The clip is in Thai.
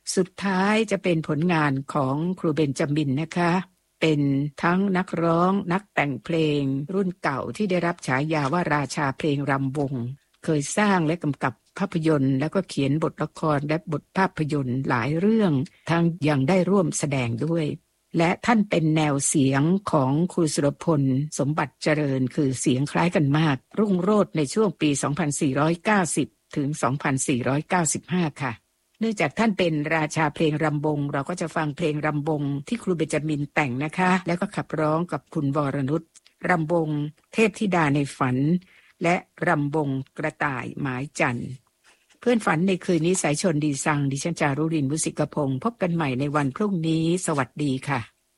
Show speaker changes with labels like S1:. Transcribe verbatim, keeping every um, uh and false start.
S1: สุดท้ายจะเป็นผลงานของครูเบนจามินนะคะเป็นทั้งนักร้องนักแต่งเพลงรุ่นเก่าที่ได้รับฉายาว่าราชาเพลงรำวงเคยสร้างและกำกับภาพยนตร์แล้วก็เขียนบทละครและบทภาพยนตร์หลายเรื่องทั้งยังได้ร่วมแสดงด้วยและท่านเป็นแนวเสียงของครูสุรพลสมบัติเจริญคือเสียงคล้ายกันมากรุ่งโรจน์ในช่วงปีสองพันสี่ร้อยเก้าสิบถึงสองพันสี่ร้อยเก้าสิบห้าค่ะเนื่องจากท่านเป็นราชาเพลงรำวงเราก็จะฟังเพลงรำวงที่ครูเบนจามินแต่งนะคะแล้วก็ขับร้องกับคุณวรนุชรำวงเทพธิดาในฝันและรำวงกระต่ายหมายจันทร์เพื่อนฝันในคืนนี้สายชนดีซังดิฉันจารุรินทร์ มุสิกพงศ์พบกันใหม่ในวันพรุ่งนี้สวัสดีค่ะ